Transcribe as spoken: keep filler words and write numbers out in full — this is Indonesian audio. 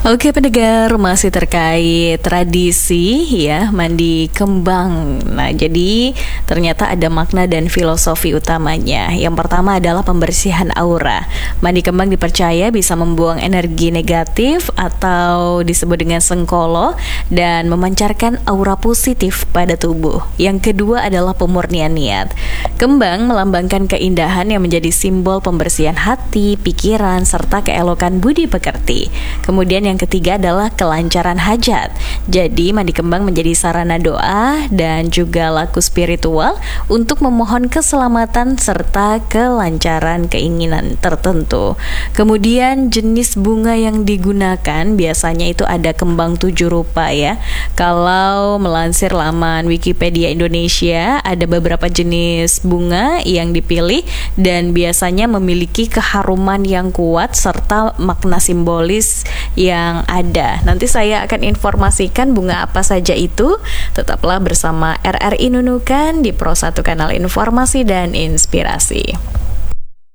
Oke pendengar, masih terkait tradisi ya mandi kembang. Nah jadi ternyata ada makna dan filosofi utamanya. Yang pertama adalah pembersihan aura. Mandi kembang dipercaya bisa membuang energi negatif atau disebut dengan sengkolo dan memancarkan aura positif pada tubuh. Yang kedua adalah pemurnian niat. Kembang melambangkan keindahan yang menjadi simbol pembersihan hati, pikiran, serta keelokan budi pekerti. Kemudian yang ketiga adalah kelancaran hajat. Jadi mandi kembang menjadi sarana doa dan juga laku spiritual untuk memohon keselamatan serta kelancaran keinginan tertentu. Kemudian jenis bunga yang digunakan biasanya itu ada kembang tujuh rupa ya. Kalau melansir laman Wikipedia Indonesia, ada beberapa jenis bunga yang dipilih dan biasanya memiliki keharuman yang kuat serta makna simbolis yang ada. Nanti saya akan informasikan bunga apa saja itu. Tetaplah bersama R R I Nunukan di Pro satu Kanal Informasi dan Inspirasi.